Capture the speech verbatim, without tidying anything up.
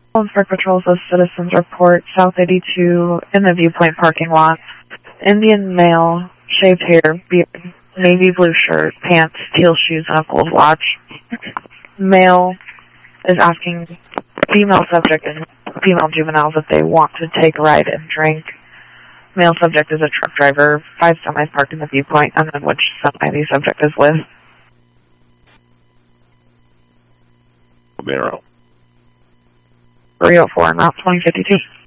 Park Patrol says citizens report South eighty-two in the Viewpoint parking lot. Indian male, shaved hair, beard, navy blue shirt, pants, teal shoes, and a gold watch. Male is asking female subject and female juveniles if they want to take a ride and drink. Male subject is a truck driver, five semis parked in the Viewpoint, and then which semi the subject is with. Romero. three oh four and Route twenty fifty-two.